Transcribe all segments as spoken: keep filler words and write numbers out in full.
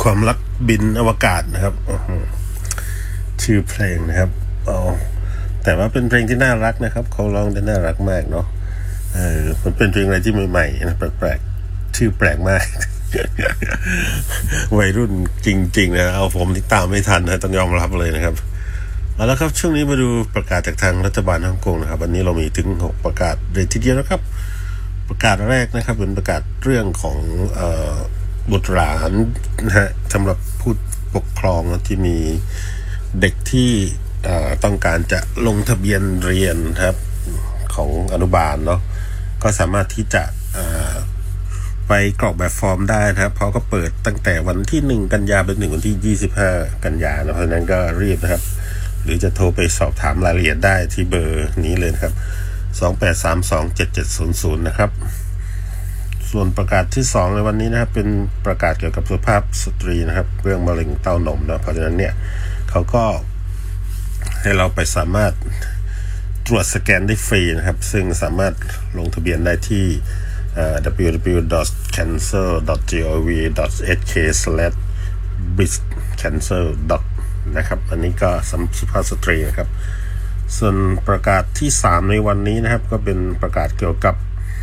ความรักบินอวกาศนะครับชื่อเพลงนะครับอ๋อแต่ว่าเป็นเพลงที่น่ารักนะครับเขาร้องได้น่ารักมากเนาะเออมันเป็นเพลงอะไรที่ใหม่ๆนะแปลกๆชื่อแปลกมาก วัยรุ่นจริงๆนะเอาผมที่ตามไม่ทันนะต้องยอมรับเลยนะครับเอาละครับช่วงนี้มาดูประกาศจากทางรัฐบาลฮ่องกงนะครับวันนี้เรามีถึงหกประกาศเลยทีเดียวนะครับประกาศแรกนะครับเป็นประกาศเรื่องของเอ่อบุตรหลานนะฮะสำหรับผู้ปกครองที่มีเด็กที่ต้องการจะลงทะเบียนเรียนครับของอนุบาลเนาะก็สามารถที่จะไปกรอกแบบฟอร์มได้นะครับเพราะก็เปิดตั้งแต่วันที่หนึ่งกันยายนไปถึงวันที่ยี่สิบห้ากันยายนเพราะฉะนั้นก็รีบนะครับหรือจะโทรไปสอบถามรายละเอียดได้ที่เบอร์นี้เลยครับสองแปดสามสองเจ็ดเจ็ดศูนย์ศูนย์นะครับส่วนประกาศที่สองในวันนี้นะครับเป็นประกาศเกี่ยวกับสุขภาพสตรีนะครับเรื่องมะเร็งเต้านมนะเพราะฉะนั้นเนี่ยเขาก็ให้เราไปสามารถตรวจสแกนได้ฟรีนะครับซึ่งสามารถลงทะเบียนได้ที่ ดับเบิลยู ดับเบิลยู ดับเบิลยู ดอท แคนเซอร์ ดอท จี โอ วี ดอท เอช เค สแลช บริส แคนเซอร์ นะครับอันนี้ก็สำหรับสุภาพสตรีนะครับส่วนประกาศที่สามในวันนี้นะครับก็เป็นประกาศเกี่ยวกับ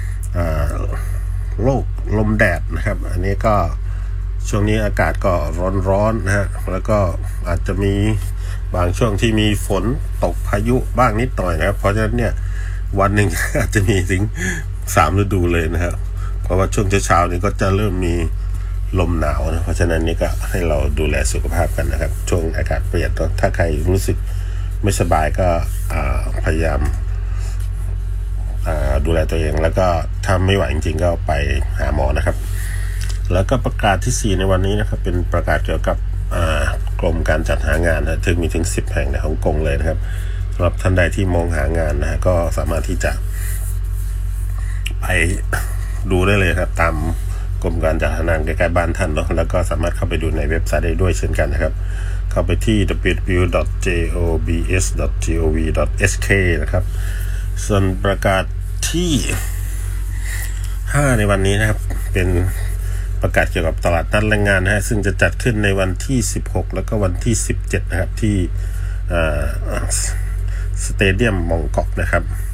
โรคลมแดดนะครับอันนี้ก็ช่วงนี้อากาศก็ร้อนๆนะฮะแล้วก็อาจจะมีบางช่วงที่มีฝนตกพายุบ้างนิดหน่อยนะครับเพราะฉะนั้นเนี่ยวันหนึ่ง อาจจะมีถึงสามฤดูเลยนะครับเพราะว่าช่วงเช้าๆนี้ก็จะเริ่มมีลมหนาวนะเพราะฉะนั้นนี่ก็ให้เราดูแลสุขภาพกันนะครับช่วงอากาศเปลี่ยนถ้าใครรู้สึกไม่สบายก็พยายามดูแลตัวเองแล้วก็ถ้าไม่ไหวจริงๆก็ไปหาหมอนะครับแล้วก็ประกาศที่สี่ในวันนี้นะครับเป็นประกาศเกี่ยวกับกรมการจัดหางานนะถึงมีถึงสิบแห่งในฮ่องกงเลยนะครับสำหรับท่านใดที่มองหางานนะก็สามารถที่จะไปดูได้เลยครับตามกรมการจัดหางานใกล้ๆบ้านท่านเนาะแล้วก็สามารถเข้าไปดูในเว็บไซต์ได้ด้วยเช่นกันนะครับเข้าไปที่ ดับเบิลยู ดับเบิลยู ดับเบิลยู ดอท เจ โอ บี เอส ดอท จี โอ วี ดอท เอส เค นะครับส่วนประกาศที่ห้าในวันนี้นะครับเป็นประกาศเกี่ยวกับตลาดนัดแรงงานนะฮะซึ่งจะจัดขึ้นในวันที่สิบหกแล้วก็วันที่สิบเจ็ดนะครับที่สเตเดียมมองกอกนะครับ